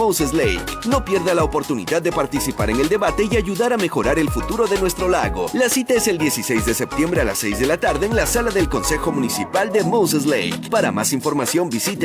Moses Lake. No pierda la oportunidad de participar en el debate y ayudar a mejorar el futuro de nuestro lago. La cita es el 16 de septiembre a las 6 de la tarde en la sala del Consejo Municipal de Moses Lake. Para más información visite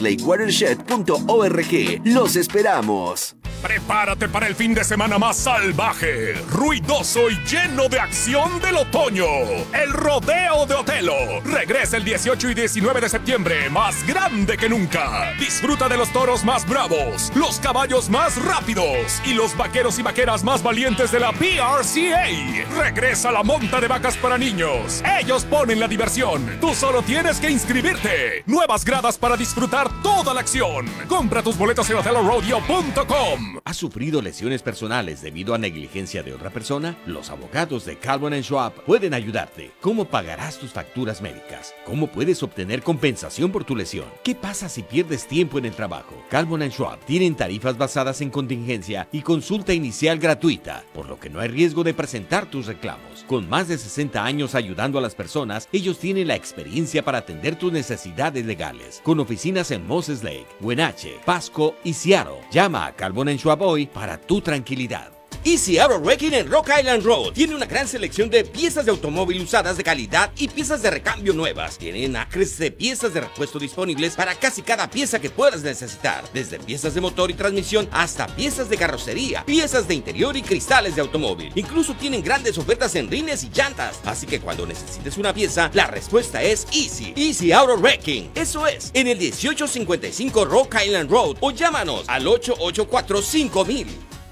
moseslakewatershed.org. ¡Los esperamos! Prepárate para el fin de semana más salvaje, ruidoso y lleno de acción del otoño. El Rodeo de Otelo regresa el 18 y 19 de septiembre, más grande que nunca. Disfruta de los toros más bravos, los caballos más rápidos y los vaqueros y vaqueras más valientes de la PRCA. Regresa la monta de vacas para niños. Ellos ponen la diversión. Tú solo tienes que inscribirte. Nuevas gradas para disfrutar toda la acción. Compra tus boletos en otelorodeo.com. ¿Has sufrido lesiones personales debido a negligencia de otra persona? Los abogados de Calvin & Schwab pueden ayudarte. ¿Cómo pagarás tus facturas médicas? ¿Cómo puedes obtener compensación por tu lesión? ¿Qué pasa si pierdes tiempo en el trabajo? Calvin & Schwab tienen tarifas basadas en contingencia y consulta inicial gratuita, por lo que no hay riesgo de presentar tus reclamos. Con más de 60 años ayudando a las personas, ellos tienen la experiencia para atender tus necesidades legales. Con oficinas en Moses Lake, Wenatchee, Pasco y Seattle. Llama a Calvin & Schwab hoy para tu tranquilidad. Easy Auto Wrecking en Rock Island Road tiene una gran selección de piezas de automóvil usadas de calidad y piezas de recambio nuevas. Tienen acres de piezas de repuesto disponibles para casi cada pieza que puedas necesitar, desde piezas de motor y transmisión hasta piezas de carrocería, piezas de interior y cristales de automóvil. Incluso tienen grandes ofertas en rines y llantas, así que cuando necesites una pieza, la respuesta es Easy Auto Wrecking. Eso es, en el 1855 Rock Island Road, o llámanos al 884-5000.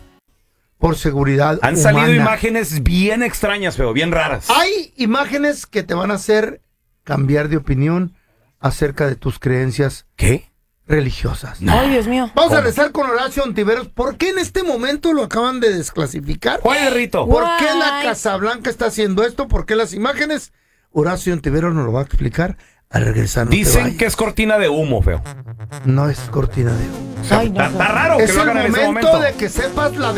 Por seguridad Han humana. salido imágenes bien extrañas, pero bien raras. Hay imágenes que te van a hacer cambiar de opinión acerca de tus creencias. ¿Qué? Religiosas. No. Ay, Dios mío. Vamos a rezar con Horacio Ontiveros. ¿Por qué en este momento lo acaban de desclasificar? ¿Cuál es, Rito? ¿Por qué la Casa Blanca está haciendo esto? ¿Por qué las imágenes? Horacio Ontiveros nos lo va a explicar al regresar. No Dicen que es cortina de humo, feo. No es cortina de humo. Ay, no, Está raro que Es lo el hagan en ese momento momento. de que sepas la